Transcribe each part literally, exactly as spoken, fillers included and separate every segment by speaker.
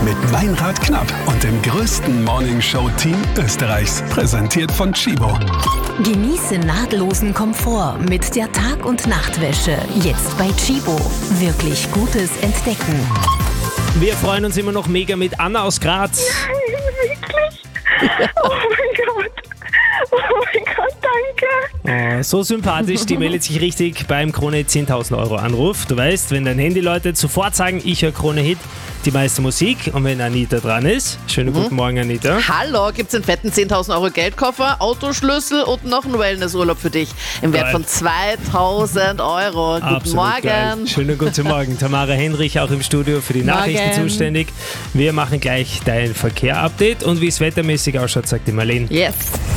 Speaker 1: mit Meinrad Knapp und dem größten Morningshow-Team Österreichs. Präsentiert von Chibo.
Speaker 2: Genieße nahtlosen Komfort mit der Tag- und Nachtwäsche. Jetzt bei Chibo. Wirklich Gutes entdecken.
Speaker 3: Wir freuen uns immer noch mega mit Anna aus Graz.
Speaker 4: Ja, wirklich. Oh mein Gott. Oh mein Gott, danke.
Speaker 3: Oh, so sympathisch, die meldet sich richtig beim Krone zehntausend Euro Anruf. Du weißt, wenn dein Handy läutet, sofort sagen, ich höre Krone Hit, die meiste Musik. Und wenn Anita dran ist, schönen guten mhm. Morgen, Anita.
Speaker 5: Hallo, gibt's einen fetten zehntausend Euro Geldkoffer, Autoschlüssel und noch einen Wellnessurlaub für dich im Wert von zweitausend Euro. Guten
Speaker 3: Absolut
Speaker 5: Morgen.
Speaker 3: Geil. Schönen guten Morgen. Tamara Henrich auch im Studio für die Nachrichten
Speaker 5: Morgen.
Speaker 3: zuständig. Wir machen gleich dein Verkehr-Update und wie es wettermäßig ausschaut, sagt die Marlene.
Speaker 5: Yes.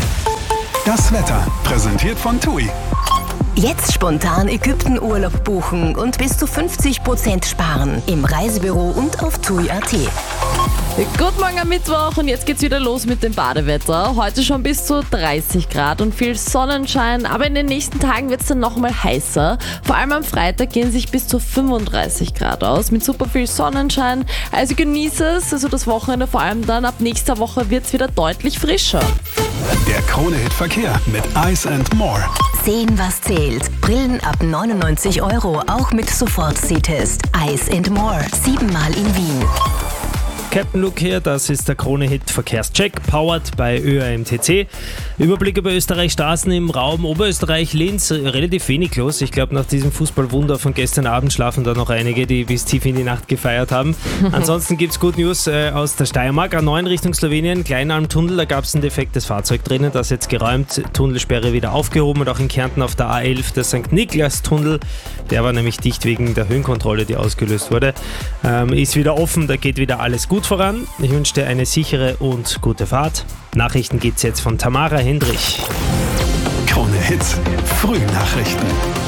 Speaker 1: Das Wetter, präsentiert von TUI.
Speaker 2: Jetzt spontan Ägypten-Urlaub buchen und bis zu fünfzig Prozent sparen. Im Reisebüro und auf tui punkt at.
Speaker 6: Guten Morgen am Mittwoch und jetzt geht's wieder los mit dem Badewetter. Heute schon bis zu dreißig Grad und viel Sonnenschein, aber in den nächsten Tagen wird's dann nochmal heißer. Vor allem am Freitag gehen sich bis zu fünfunddreißig Grad aus mit super viel Sonnenschein. Also genieße es, also das Wochenende vor allem dann. Ab nächster Woche wird's wieder deutlich frischer.
Speaker 1: Der Krone-Hit-Verkehr mit Ice and More.
Speaker 2: Sehen, was zählt. Brillen ab neunundneunzig Euro, auch mit Sofort-Sehtest. Ice and More, siebenmal in Wien.
Speaker 3: Captain Luke hier, das ist der Krone-Hit Verkehrscheck, powered bei Ö A M T C. Überblick über Österreichs Straßen im Raum Oberösterreich-Linz, relativ wenig los. Ich glaube, nach diesem Fußballwunder von gestern Abend schlafen da noch einige, die bis tief in die Nacht gefeiert haben. Ansonsten gibt es Good News äh, aus der Steiermark. A neun Richtung Slowenien, Kleinalm-Tunnel, da gab es ein defektes Fahrzeug drinnen, das jetzt geräumt, Tunnelsperre wieder aufgehoben. Und auch in Kärnten auf der A elf, der Sankt Niklas-Tunnel, der war nämlich dicht wegen der Höhenkontrolle, die ausgelöst wurde. Ähm, ist wieder offen, da geht wieder alles gut voran. Ich wünsche dir eine sichere und gute Fahrt. Nachrichten gibt's jetzt von Tamara Hendrich.
Speaker 1: Krone Hits, Frühnachrichten.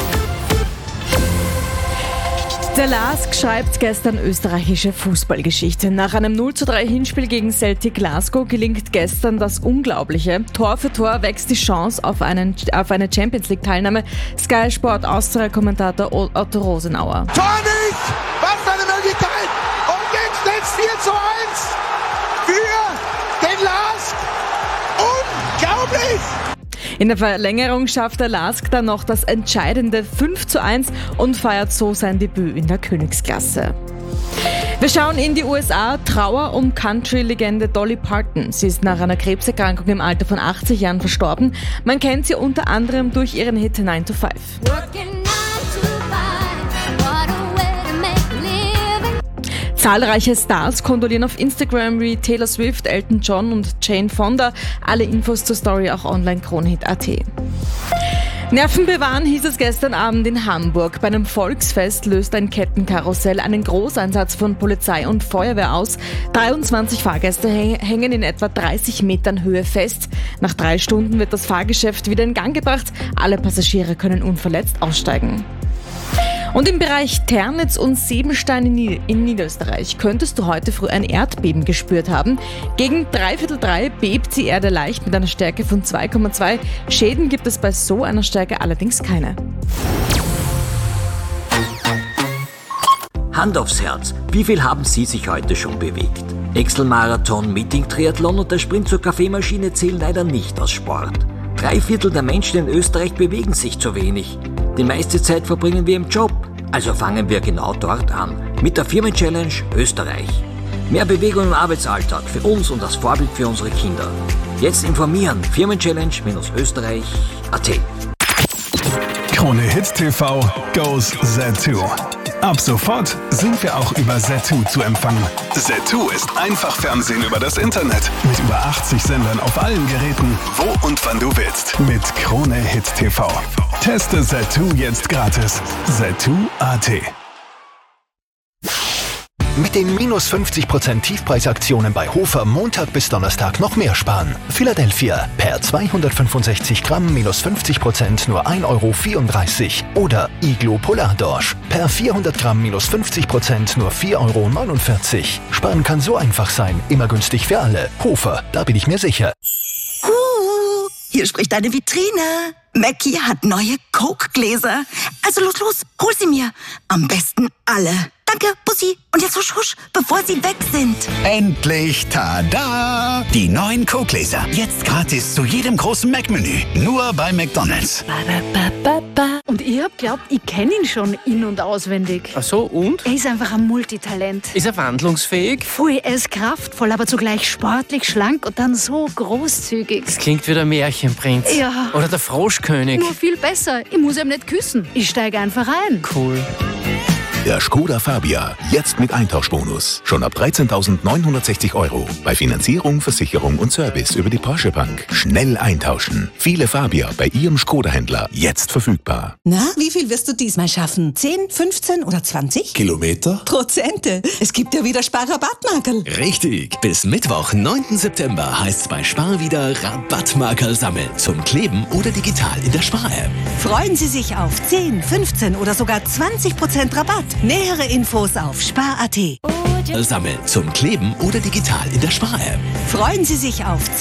Speaker 6: Der LASK schreibt gestern österreichische Fußballgeschichte. Nach einem null zu drei Hinspiel gegen Celtic Glasgow gelingt gestern das Unglaubliche. Tor für Tor wächst die Chance auf, einen, auf eine Champions-League-Teilnahme. Sky Sport Austria-Kommentator Otto Rosenauer.
Speaker 7: Tor nicht! Was für eine Möglichkeit! Und jetzt steht's vier zu eins für den LASK. Unglaublich!
Speaker 6: In der Verlängerung schafft der LASK dann noch das entscheidende fünf zu eins und feiert so sein Debüt in der Königsklasse. Wir schauen in die U S A. Trauer um Country-Legende Dolly Parton. Sie ist nach einer Krebserkrankung im Alter von achtzig Jahren verstorben. Man kennt sie unter anderem durch ihren Hit nine to five. Zahlreiche Stars kondolieren auf Instagram wie Taylor Swift, Elton John und Jane Fonda. Alle Infos zur Story auch online kronehit punkt at. Nerven bewahren hieß es gestern Abend in Hamburg. Bei einem Volksfest löst ein Kettenkarussell einen Großeinsatz von Polizei und Feuerwehr aus. dreiundzwanzig Fahrgäste hängen in etwa dreißig Metern Höhe fest. Nach drei Stunden wird das Fahrgeschäft wieder in Gang gebracht. Alle Passagiere können unverletzt aussteigen. Und im Bereich Ternitz und Siebenstein in Niederösterreich könntest du heute früh ein Erdbeben gespürt haben. Gegen dreiviertel drei bebt die Erde leicht mit einer Stärke von zwei Komma zwei. Schäden gibt es bei so einer Stärke allerdings keine.
Speaker 8: Hand aufs Herz, wie viel haben Sie sich heute schon bewegt? Excel-Marathon, Meeting-Triathlon und der Sprint zur Kaffeemaschine zählen leider nicht als Sport. Drei Viertel der Menschen in Österreich bewegen sich zu wenig. Die meiste Zeit verbringen wir im Job, also fangen wir genau dort an. Mit der Firmen-Challenge Österreich. Mehr Bewegung im Arbeitsalltag für uns und als Vorbild für unsere Kinder. Jetzt informieren, Firmen-Challenge Österreich punkt at.
Speaker 1: Krone Hit T V goes Zattoo. Ab sofort sind wir auch über Zattoo zu empfangen. Zattoo ist einfach Fernsehen über das Internet. Mit über achtzig Sendern auf allen Geräten, wo und wann du willst. Mit Krone Hit T V. Teste Zattoo jetzt gratis. Zattoo punkt at.
Speaker 9: Mit den minus fünfzig Prozent Tiefpreisaktionen bei Hofer Montag bis Donnerstag noch mehr sparen. Philadelphia per zweihundertfünfundsechzig Gramm minus fünfzig Prozent nur ein Euro vierunddreißig. Oder Iglo Polardorsch per vierhundert Gramm minus fünfzig Prozent nur vier Euro neunundvierzig. Sparen kann so einfach sein, immer günstig für alle. Hofer, da bin ich mir sicher.
Speaker 10: Huhu, hier spricht eine Vitrine. Mackie hat neue Coke-Gläser. Also los, los, hol sie mir. Am besten alle. Danke, Bussi. Und jetzt husch, husch, bevor sie weg sind.
Speaker 11: Endlich, tada! Die neuen Coke-Gläser. Jetzt gratis zu jedem großen Mac-Menü. Nur bei McDonald's.
Speaker 12: Und ich hab glaubt, ich kenne ihn schon in- und auswendig.
Speaker 13: Ach so, und?
Speaker 12: Er ist einfach ein Multitalent.
Speaker 13: Ist er wandlungsfähig?
Speaker 12: Voll, er ist kraftvoll, aber zugleich sportlich, schlank und dann so großzügig.
Speaker 13: Das klingt wie der Märchenprinz.
Speaker 12: Ja.
Speaker 13: Oder der Froschkönig.
Speaker 12: Nur viel besser. Ich muss ihm nicht küssen. Ich steige einfach ein.
Speaker 13: Cool.
Speaker 14: Der Skoda Fabia, jetzt mit Eintauschbonus. Schon ab dreizehntausendneunhundertsechzig Euro. Bei Finanzierung, Versicherung und Service über die Porsche Bank. Schnell eintauschen. Viele Fabia bei Ihrem Skoda-Händler jetzt verfügbar.
Speaker 10: Na, wie viel wirst du diesmal schaffen? zehn, fünfzehn oder zwanzig?
Speaker 15: Kilometer?
Speaker 10: Prozente. Es gibt ja wieder Sparrabattmarkerl.
Speaker 15: Richtig. Bis Mittwoch, neunten September heißt es bei Spar wieder Rabattmarkerl sammeln. Zum Kleben oder digital in der Spar-App.
Speaker 10: Freuen Sie sich auf zehn, fünfzehn oder sogar zwanzig Prozent Rabatt. Nähere Infos auf spar punkt at.
Speaker 15: Sammeln. Zum Kleben oder digital in der Spar-App.
Speaker 10: Freuen Sie sich auf